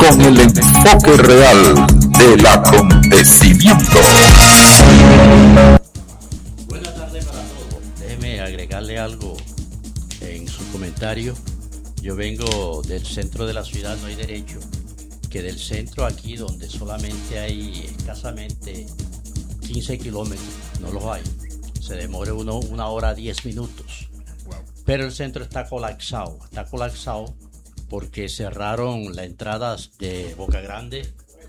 con el enfoque real del acontecimiento. Buenas tardes para todos. Déjeme agregarle algo en su comentario. Yo vengo del centro de la ciudad, no hay derecho que del centro aquí, donde solamente hay escasamente 15 kilómetros, no los hay. Se demora una hora 10 minutos. Wow. Pero el centro está colapsado porque cerraron las entradas de Boca Grande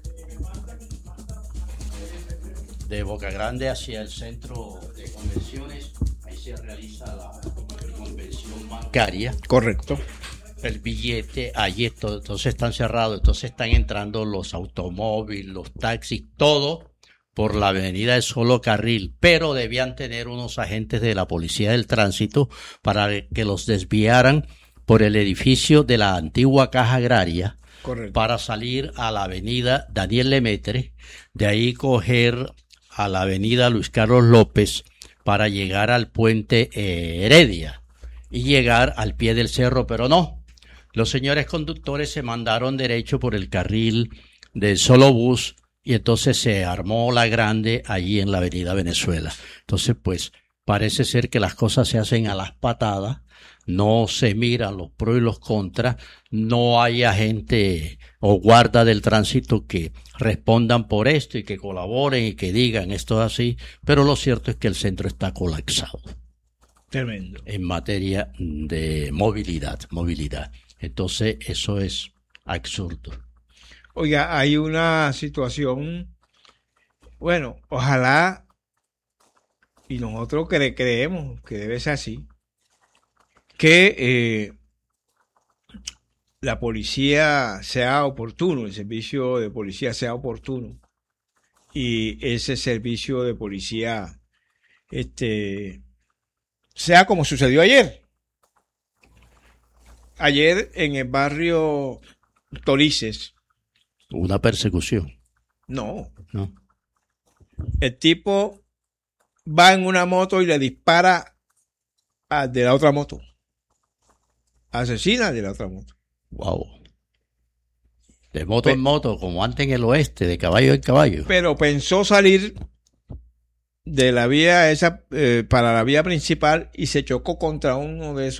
hacia el centro de convenciones. Ahí se realiza la convención bancaria. Correcto. El billete, allí entonces están cerrados, entonces están entrando los automóviles, los taxis, todo por la avenida de solo carril, pero debían tener unos agentes de la Policía del Tránsito para que los desviaran por el edificio de la antigua Caja Agraria. Correcto. Para salir a la avenida Daniel Lemaitre, de ahí coger a la avenida Luis Carlos López para llegar al puente Heredia y llegar al pie del cerro, pero no. Los señores conductores se mandaron derecho por el carril del solo bus y entonces se armó la grande allí en la avenida Venezuela. Entonces, pues, parece ser que las cosas se hacen a las patadas, no se miran los pros y los contras, no hay agente o guarda del tránsito que respondan por esto y que colaboren y que digan esto es así, pero lo cierto es que el centro está colapsado. Tremendo. En materia de movilidad. Entonces, eso es absurdo. Oiga, hay una situación, bueno, ojalá, y nosotros creemos que debe ser así, que la policía sea oportuno, el servicio de policía sea oportuno, y ese servicio de policía sea como sucedió ayer. Ayer en el barrio Torices. ¿Una persecución? No. El tipo va en una moto y le dispara al de la otra moto. Asesina al de la otra moto. Wow. De moto en moto, como antes en el oeste, de caballo en caballo. Pero pensó salir de la vía esa para la vía principal y se chocó contra uno de esos